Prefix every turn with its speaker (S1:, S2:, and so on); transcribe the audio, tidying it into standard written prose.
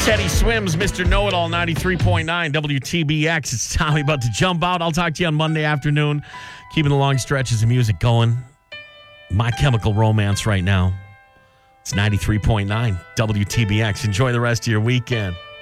S1: Teddy Swims, Mr. Know-It-All, 93.9 WTBX. It's Tommy about to jump out. I'll talk to you on Monday afternoon. Keeping the long stretches of music going. My Chemical Romance right now. It's 93.9 WTBX. Enjoy the rest of your weekend.